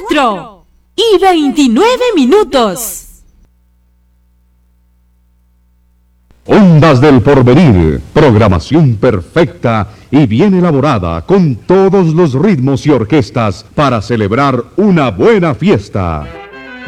4:29. Ondas del Porvenir, programación perfecta y bien elaborada con todos los ritmos y orquestas para celebrar una buena fiesta.